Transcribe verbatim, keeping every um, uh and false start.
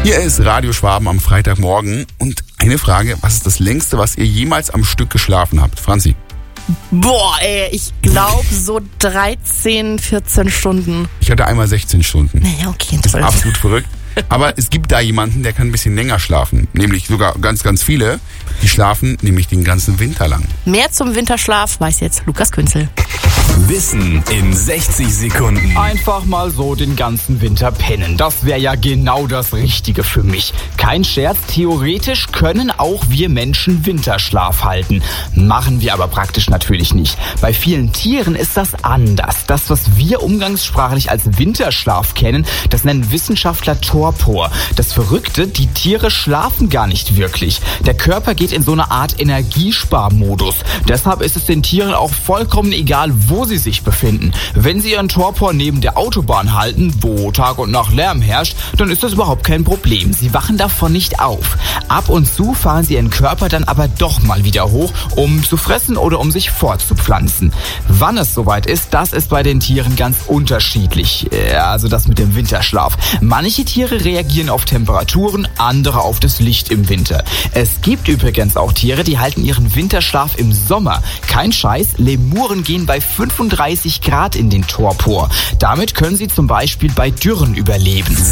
Hier ist Radio Schwaben am Freitagmorgen und eine Frage, was ist das längste, was ihr jemals am Stück geschlafen habt? Franzi? Boah, ey, ich glaube so dreizehn, vierzehn Stunden. Ich hatte einmal sechzehn Stunden. Naja, okay, Das ist toll. absolut verrückt. Aber es gibt da jemanden, der kann ein bisschen länger schlafen. Nämlich sogar ganz, ganz viele. Die schlafen nämlich den ganzen Winter lang. Mehr zum Winterschlaf weiß jetzt Lukas Künzel. Wissen in sechzig Sekunden. Einfach mal so den ganzen Winter pennen. Das wäre ja genau das Richtige für mich. Kein Scherz, theoretisch können auch wir Menschen Winterschlaf halten. Machen wir aber praktisch natürlich nicht. Bei vielen Tieren ist das anders. Das, was wir umgangssprachlich als Winterschlaf kennen, das nennen Wissenschaftler Torpor. Das Verrückte, die Tiere schlafen gar nicht wirklich. Der Körper geht in so eine Art Energiesparmodus. Deshalb ist es den Tieren auch vollkommen egal, wo sie sich befinden. Wenn sie ihren Torpor neben der Autobahn halten, wo Tag und Nacht Lärm herrscht, dann ist das überhaupt kein Problem. Sie wachen davon nicht auf. Ab und zu fahren sie ihren Körper dann aber doch mal wieder hoch, um zu fressen oder um sich fortzupflanzen. Wann es soweit ist, das ist bei den Tieren ganz unterschiedlich. Also das mit dem Winterschlaf. Manche Tiere reagieren auf Temperaturen, andere auf das Licht im Winter. Es gibt übrigens auch Tiere, die halten ihren Winterschlaf im Sommer. Kein Scheiß, Lemuren gehen bei fünfunddreißig Grad in den Torpor. Damit können sie zum Beispiel bei Dürren überleben.